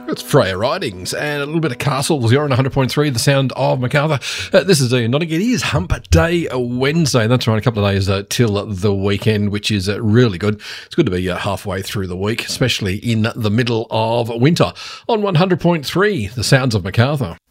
It's Freya Ridings and a little bit of Castles. You're on 100.3, the sound of Macarthur. This is Ian Nottingham. It is Hump Day Wednesday. That's right, a couple of days till the weekend, which is really good. It's good to be halfway through the week, especially in the middle of winter. On 100.3, the sounds of Macarthur.